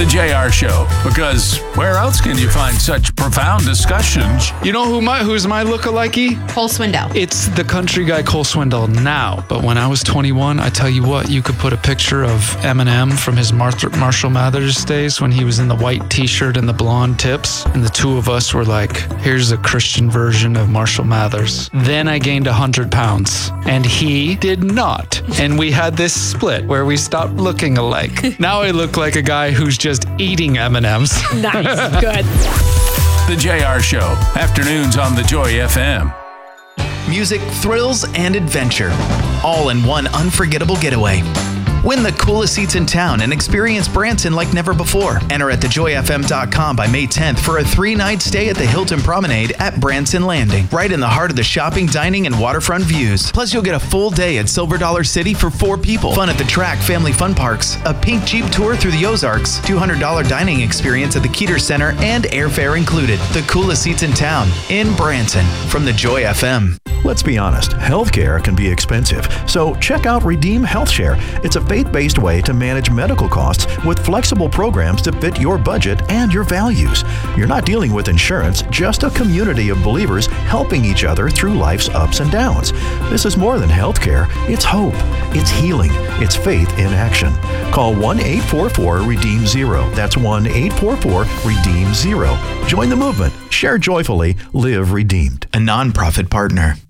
The JR Show, because where else can you find such profound discussions? You know who's my lookalike? Cole Swindell. It's the country guy Cole Swindell now. But when I was 21, I tell you what, you could put a picture of Eminem from his Marshall Mathers days when he was in the white t-shirt and the blonde tips. And the two of us were like, here's a Christian version of Marshall Mathers. Then I gained 100 pounds and he did not. And we had this split where we stopped looking alike. Now I look like a guy who's just eating M&Ms. Nice. Good. The JR Show, afternoons on The Joy FM. Music, thrills, and adventure, all in one unforgettable getaway. Win the coolest seats in town and experience Branson like never before. Enter at thejoyfm.com by May 10th for a 3-night stay at the Hilton Promenade at Branson Landing, right in the heart of the shopping, dining, and waterfront views. Plus, you'll get a full day at Silver Dollar City for 4 people, fun at the track, family fun parks, a pink Jeep tour through the Ozarks, $200 dining experience at the Keeter Center, and airfare included. The coolest seats in town in Branson from the Joy FM. Let's be honest, healthcare can be expensive, so check out Redeem HealthShare. It's a faith-based way to manage medical costs with flexible programs to fit your budget and your values. You're not dealing with insurance, just a community of believers helping each other through life's ups and downs. This is more than healthcare. It's hope. It's healing. It's faith in action. Call 1-844-REDEEM-0. That's 1-844-REDEEM-0. Join the movement. Share joyfully. Live redeemed. A nonprofit partner.